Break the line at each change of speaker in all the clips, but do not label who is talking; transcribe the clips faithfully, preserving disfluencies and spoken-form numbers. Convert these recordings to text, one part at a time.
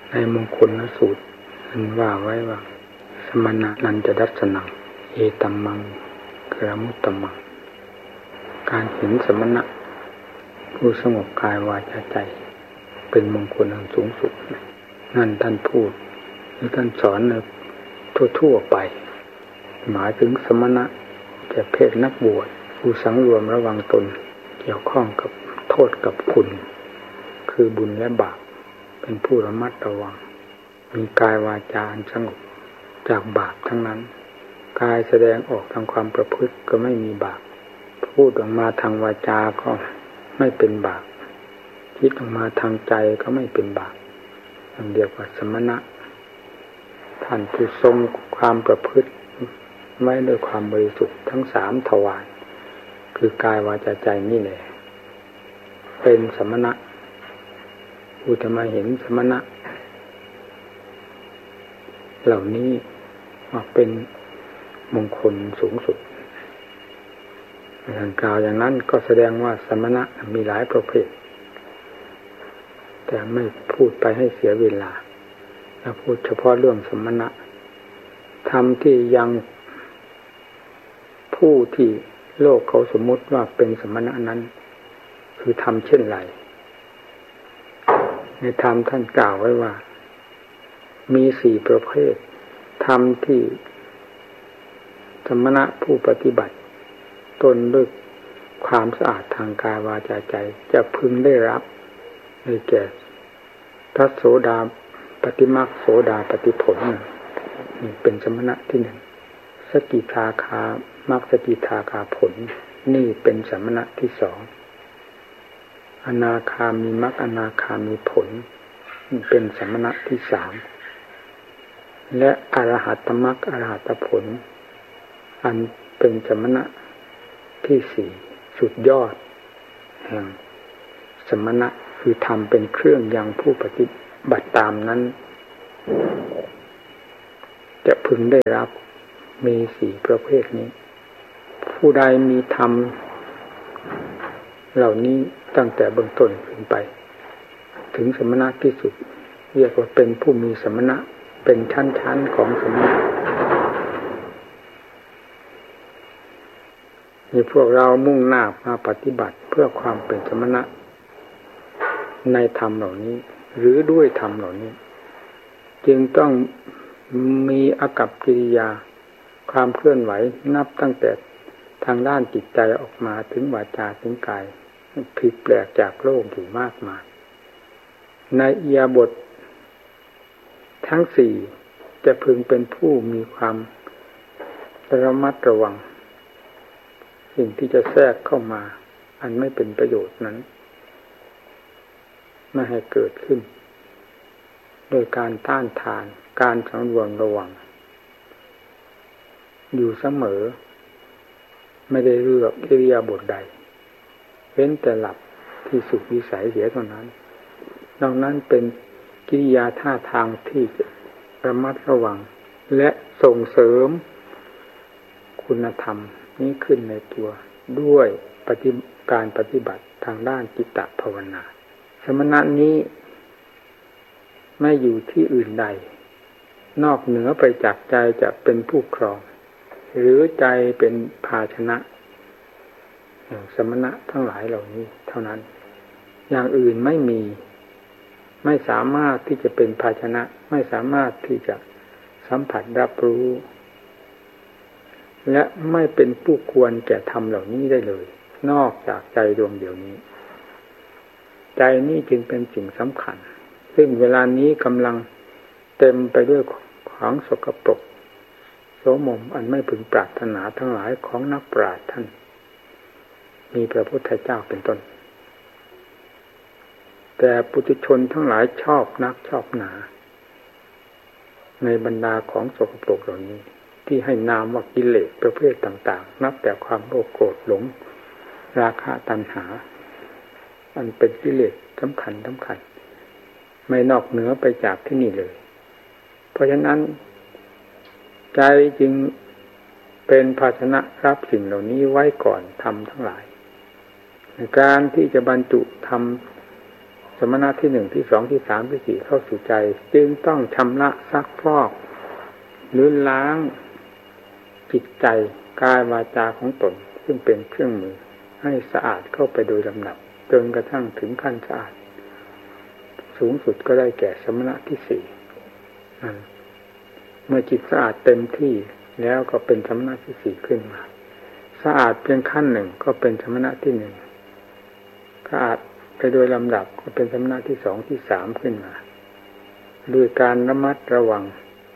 ในมงคลสูตรมันว่าไว้ว่าสมณะนันจะดัชนังเอตัมมังกรมุตตมังการเห็นสมณะผู้สงบกายวาจาใจเป็นมงคลอันสูงสุดนั่นท่านพูดหรือท่านสอนทั่วๆไปหมายถึงสมณะจะเพศนักบวชผู้สังรวมระวังตนเกี่ยวข้องกับโทษกับคุณคือบุญและบาปเป็นผู้ระมัดระวังมีกายวาจาอันสงบจากบาปทั้งนั้นกายแสดงออกทางความประพฤติก็ไม่มีบาปพูดออกมาทางวาจาก็ไม่เป็นบาปคิดออกมาทางใจก็ไม่เป็นบาปอย่างเดียวกับสมณะท่านผู้ทรงความประพฤติไว้ด้วยความบริสุทธิ์ทั้งสามทวารคือกายวาจาใจนี่แหละเป็นสมณะผู้จะมาเห็นสมณะเหล่านี้ว่าเป็นมงคลสูงสุดอย่างกล่าวอย่างนั้นก็แสดงว่าสมณะมีหลายประเภทแต่ไม่พูดไปให้เสียเวลาแล้วพูดเฉพาะเรื่องสมณะธรรมที่ยังผู้ที่โลกเขาสมมติว่าเป็นสมณะนั้นคือทำเช่นไรในธรรมท่านกล่าวไว้ว่ามีสี่ประเภทธรรมที่สมณะผู้ปฏิบัติตนด้วยความสะอาดทางกายวาจาใจจะพึงได้รับในแก่พระโสดาปฏิมรรคโสดาปฏิผลนี่เป็นสมณะที่หนึ่งสกิทาคามรรคสกิทาคาผลนี่เป็นสมณะที่สองอนาคามีมรรคอนาคามีผลนี่เป็นสมณะที่สามและอรหัตมรรคอรหัตผลอันเป็นสมณะที่สี่สุดยอดแห่งสมณะคือทำเป็นเครื่องยังผู้ปฏิบัติตามนั้นจะพึงได้รับมีสี่ประเภทนี้ผู้ใดมีธรรมเหล่านี้ตั้งแต่เบื้องต้นขึ้นไปถึงสมณะที่สุดเรียกว่าเป็นผู้มีสมณะเป็นชั้นๆของสมณะนี่พวกเรามุ่งหน้ามาปฏิบัติเพื่อความเป็นสมณะในธรรมเหล่านี้หรือด้วยธรรมเหล่านี้จึงต้องมีอากัปกิริยาความเคลื่อนไหวนับตั้งแต่ทางด้านจิตใจออกมาถึงวาจาถึงกายผิดแปลกจากโลกอยู่มากมายในอิริยาบถทั้งสี่จะพึงเป็นผู้มีความระมัดระวังสิ่งที่จะแทรกเข้ามาอันไม่เป็นประโยชน์นั้นไม่ให้เกิดขึ้นโดยการต้านทานการสังวรระวังอยู่เสมอไม่ได้เลือกอิริยาบถใดเว้นแต่หลับที่สุดวิสัยเสียเท่านั้นนอกนั้นเป็นกิริยาท่าทางที่จะระมัดระวังและส่งเสริมคุณธรรมนี้ขึ้นในตัวด้วยปฏิการปฏิบัติทางด้านจิตตภาวนาสมณะนี้ไม่อยู่ที่อื่นใดนอกเหนือไปจากใจจะเป็นผู้ครองหรือใจเป็นภาชนะอย่างสมณะทั้งหลายเหล่านี้เท่านั้นอย่างอื่นไม่มีไม่สามารถที่จะเป็นภาชนะไม่สามารถที่จะสัมผัสรับรู้และไม่เป็นผู้ควรแก่ธรรมเหล่านี้ได้เลยนอกจากใจดวงเดียวนี้ใจนี้จึงเป็นสิ่งสำคัญซึ่งเวลานี้กำลังเต็มไปด้วยของสกปรกโสมมอันไม่พึงปรารถนาทั้งหลายของนักปราชญ์ท่านมีพระพุทธเจ้าเป็นต้นแต่ปุถุชนทั้งหลายชอบนักชอบหนาในบรรดาของสกปรกเหล่านี้ที่ให้นามว่ากิเลสประเภทต่างๆนับแต่ความโลภโกรธหลงราคะตัณหาอันเป็นกิเลสสำคัญสำคัญไม่นอกเหนือไปจากที่นี่เลยเพราะฉะนั้นใจจึงเป็นภาชนะรับสิ่งเหล่านี้ไว้ก่อนทำทั้งหลายในการที่จะบรรจุทำสมณะที่หนึ่งที่สองที่สามที่สี่เข้าสู่ใจจึงต้องชำระซักฟอกหรือล้างจิตใจกายวาจาของตนซึ่งเป็นเครื่องมือให้สะอาดเข้าไปโดยลำดับจนกระทั่งถึงขั้นสะอาดสูงสุดก็ได้แก่สมณะที่สี่เมื่อจิตสะอาดเต็มที่แล้วก็เป็นสมณะที่สี่ขึ้นมาสะอาดเพียงขั้นหนึ่งก็เป็นสมณะที่หนึ่งสะอาดไปโดยลำดับก็เป็นสมณะที่สองที่สามขึ้นมาด้วยการระมัดระวัง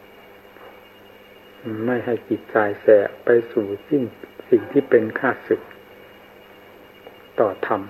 ไม่ให้จิตใจแสไปสู่สิ่งสิ่งที่เป็นข้าศึกต่อธรรม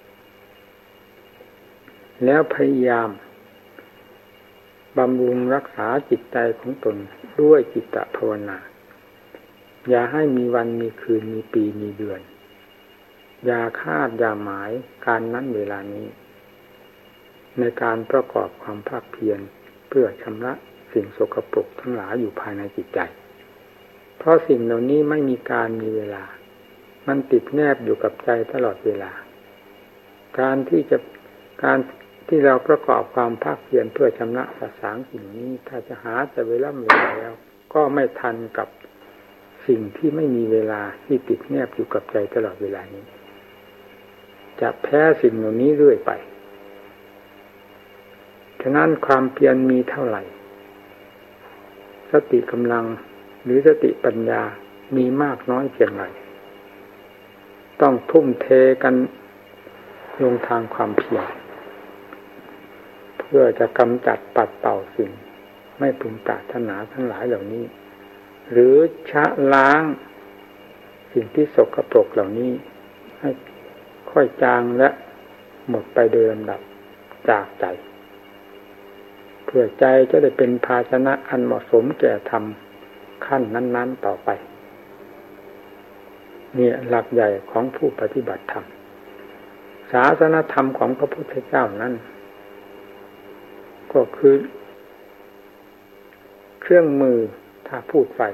แล้วพยายามบำรุงรักษาจิตใจของตนด้วยจิตตภาวนาอย่าให้มีวันมีคืนมีปีมีเดือนอย่าคาดอย่าหมายการนั้นเวลานี้ในการประกอบความภาคเพียรเพื่อชำระสิ่งสกปรกทั้งหลายอยู่ภายในจิตใจเพราะสิ่งเหล่านี้ไม่มีการมีเวลามันติดแนบอยู่กับใจตลอดเวลาการที่จะการที่เราประกอบความภาคเพียรเพื่อชำระสะสางสิ่งนี้ถ้าจะหาแต่เวลาเวลาแล้วก็ไม่ทันกับสิ่งที่ไม่มีเวลาที่ติดแนบอยู่กับใจตลอดเวลานี้จะแพ้สิ่งเหล่านี้เรื่อยไปฉะนั้นความเพียรมีเท่าไหร่สติกำลังหรือสติปัญญามีมากน้อยเพียงไรต้องทุ่มเทกันลงทางความเพียรเพื่อจะกำจัดปัดเป่าสิ่งไม่พึงปรารถนาทั้งหลายเหล่านี้หรือชะล้างสิ่งที่สกปรกเหล่านี้ให้ค่อยจางและหมดไปโดยลำดับจากใจเพื่อใจจะได้เป็นภาชนะอันเหมาะสมแก่ธรรมขั้นนั้นๆต่อไปเนี่ยหลักใหญ่ของผู้ปฏิบัติธรรมศาสนธรรมของพระพุทธเจ้านั้นก็คือเครื่องมือถ้าพูดฝ่าย